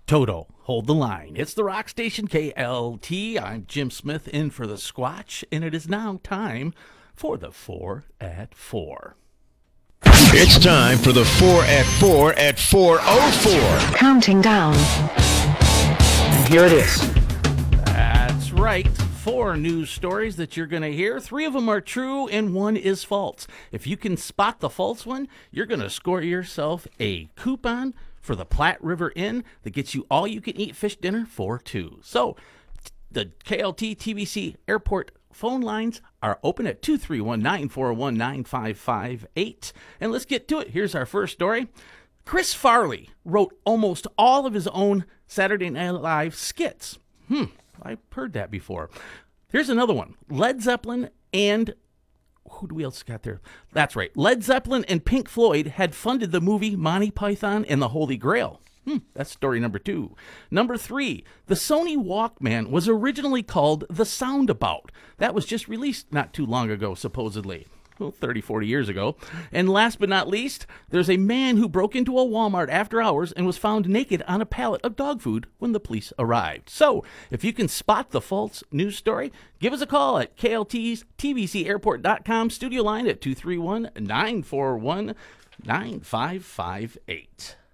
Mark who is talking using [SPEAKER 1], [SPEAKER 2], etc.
[SPEAKER 1] Toto, hold the line. It's the rock station KLT. I'm Jim Smith in for the Squatch, and it is now time for the 4 at 4.
[SPEAKER 2] It's time for the 4 at 4 at 4:04.
[SPEAKER 3] Counting down.
[SPEAKER 4] And here it is.
[SPEAKER 1] That's right. 4 news stories that you're going to hear. 3 of them are true and 1 is false. If you can spot the false one, you're going to score yourself a coupon for the Platte River Inn that gets you all you can eat fish dinner for 2. So the KLT TBC Airport phone lines are open at 231-941-9558. And let's get to it. Here's our first story. Chris Farley wrote almost all of his own Saturday Night Live skits. I've heard that before. Here's another one. Led Zeppelin and... who do we else got there? That's right. Led Zeppelin and Pink Floyd had funded the movie Monty Python and the Holy Grail. That's story number 2. Number 3, the Sony Walkman was originally called the Soundabout. That was just released not too long ago, supposedly. Well, 30, 40 years ago. And last but not least, there's a man who broke into a Walmart after hours and was found naked on a pallet of dog food when the police arrived. So, if you can spot the false news story, give us a call at KLT's TBCAirport.com studio line at 231-941-9558.